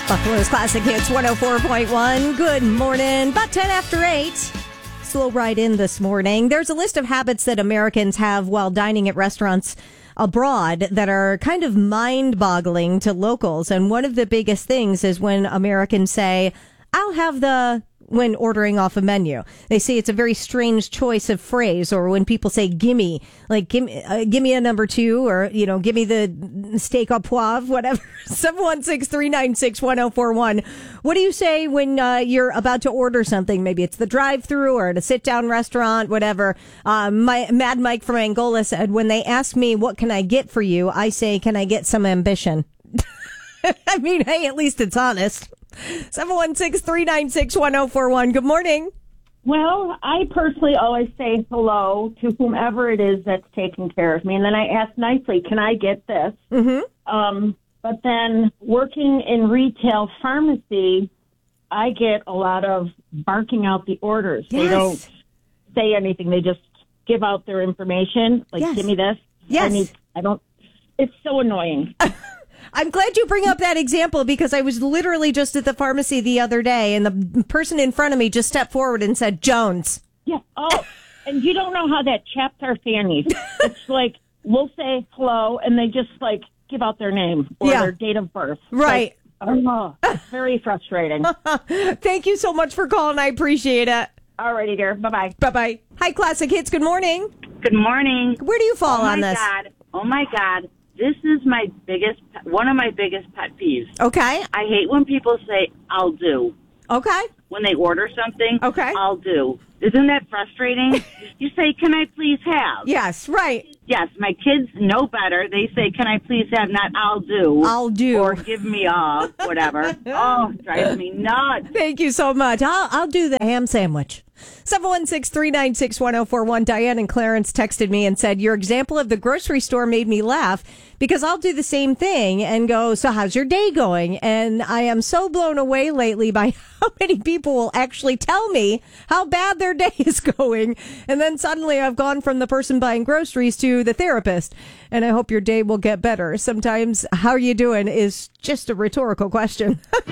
Buffalo's Classic Hits 104.1. Good morning. About 10 after 8. Slow ride in this morning. There's a list of habits that Americans have while dining at restaurants abroad that are kind of mind-boggling to locals. And one of the biggest things is when Americans say, I'll have when ordering off a menu. They say it's a very strange choice of phrase, or when people say gimme, like gimme a number 2, or, give me the steak au poivre, whatever. 716-396-1041. What do you say when you're about to order something? Maybe it's the drive-thru or at a sit-down restaurant, whatever. Mad Mike from Angola said, when they ask me, what can I get for you? I say, can I get some ambition? I mean, hey, at least it's honest. 716-396-1041. Good morning. Well, I personally always say hello to whomever it is that's taking care of me. And then I ask nicely, can I get this? Mm-hmm. But then working in retail pharmacy, I get a lot of barking out the orders. Yes. They don't say anything. They just give out their information. Like, Give me this. Yes. It's so annoying. I'm glad you bring up that example, because I was literally just at the pharmacy the other day and the person in front of me just stepped forward and said, Jones. Yeah. Oh, and you don't know how that chaps our fannies. It's like, we'll say hello and they just give out their name or their date of birth. Right. Very frustrating. Thank you so much for calling. I appreciate it. All righty, dear. Bye-bye. Bye-bye. Hi, Classic Hits. Good morning. Good morning. Where do you fall on this? Oh, my God. This is one of my biggest pet peeves. Okay. I hate when people say, I'll do. Okay. When they order something, okay, I'll do. Isn't that frustrating? You say, can I please have? Yes, right. Yes, my kids know better. They say, can I please have, not I'll do. I'll do. Or give me a whatever. Oh, drives me nuts. Thank you so much. I'll do the ham sandwich. 716-396-1041. Diane and Clarence texted me and said, your example of the grocery store made me laugh, because I'll do the same thing and go, so how's your day going? And I am so blown away lately by how many people will actually tell me how bad their day is going. And then suddenly I've gone from the person buying groceries to the therapist. And I hope your day will get better. Sometimes how are you doing is just a rhetorical question.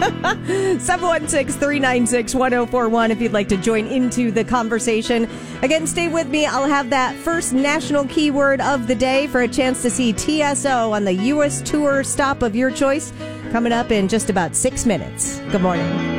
716-396-1041 if you'd like to join into the conversation. Again, stay with me. I'll have that first national keyword of the day for a chance to see TSO on the U.S. tour stop of your choice coming up in just about 6 minutes. Good morning.